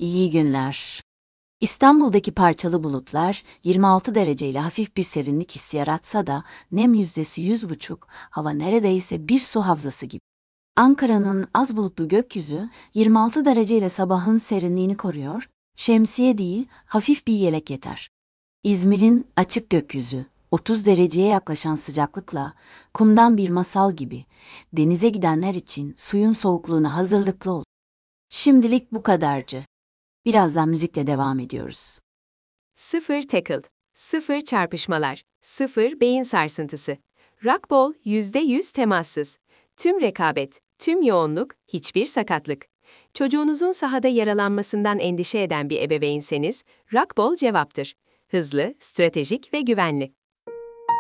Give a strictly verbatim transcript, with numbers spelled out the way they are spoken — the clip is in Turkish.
İyi günler. İstanbul'daki parçalı bulutlar yirmi altı dereceyle hafif bir serinlik hissi yaratsa da nem yüzdesi yüz buçuk, hava neredeyse bir su havzası gibi. Ankara'nın az bulutlu gökyüzü yirmi altı dereceyle sabahın serinliğini koruyor, şemsiye değil hafif bir yelek yeter. İzmir'in açık gökyüzü otuz dereceye yaklaşan sıcaklıkla kumdan bir masal gibi, denize gidenler için suyun soğukluğuna hazırlıklı ol. Şimdilik bu kadarcı. Birazdan müzikle devam ediyoruz. Sıfır tackled, sıfır çarpışmalar, sıfır beyin sarsıntısı. Rockball yüzde yüz temassız. Tüm rekabet, tüm yoğunluk, hiçbir sakatlık. Çocuğunuzun sahada yaralanmasından endişe eden bir ebeveynseniz, Rockball cevaptır. Hızlı, stratejik ve güvenli.